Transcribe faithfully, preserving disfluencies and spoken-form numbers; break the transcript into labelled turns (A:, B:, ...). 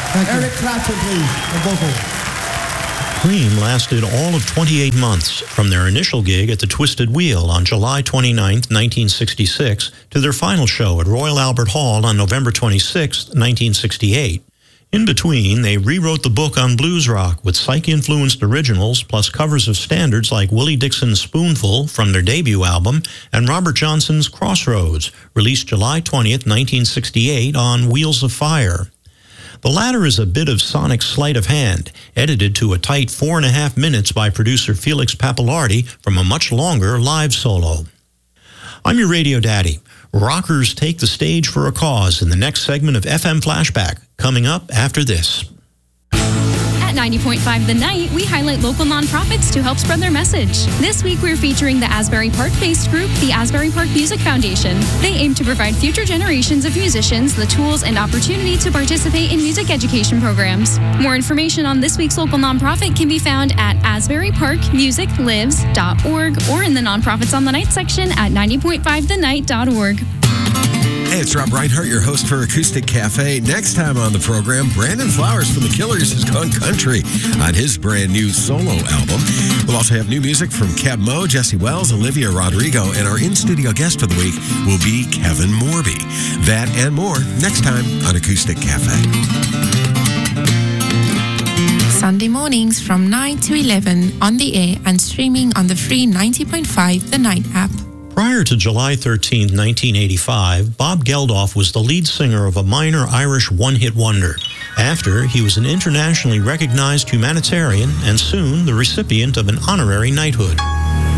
A: Eric Clapton, please, on vocals.
B: Cream lasted all of twenty-eight months, from their initial gig at the Twisted Wheel on July twenty-ninth, nineteen sixty-six, to their final show at Royal Albert Hall on November twenty-sixth, nineteen sixty-eight. In between, they rewrote the book on blues rock with psych-influenced originals, plus covers of standards like Willie Dixon's Spoonful from their debut album, and Robert Johnson's Crossroads, released July twentieth, nineteen sixty-eight on Wheels of Fire. The latter is a bit of sonic sleight of hand, edited to a tight four and a half minutes by producer Felix Pappalardi from a much longer live solo. I'm your radio daddy. Rockers take the stage for a cause in the next segment of F M Flashback, coming up after this.
C: At ninety point five The Night, we highlight local nonprofits to help spread their message. This week, we're featuring the Asbury Park-based group, the Asbury Park Music Foundation. They aim to provide future generations of musicians the tools and opportunity to participate in music education programs. More information on this week's local nonprofit can be found at asbury park music lives dot org or in the Nonprofits on the Night section at ninety point five the night dot org.
D: Hey, it's Rob Reinhart, your host for Acoustic Cafe. Next time on the program, Brandon Flowers from the Killers has gone country on his brand new solo album. We'll also have new music from Keb Mo, Jesse Wells, Olivia Rodrigo, and our in-studio guest for the week will be Kevin Morby. That and more next time on Acoustic Cafe.
E: Sunday mornings from nine to eleven on the air and streaming on the free ninety point five The Night app.
B: Prior to July thirteenth, nineteen eighty-five, Bob Geldof was the lead singer of a minor Irish one-hit wonder. After, he was an internationally recognized humanitarian and soon the recipient of an honorary knighthood.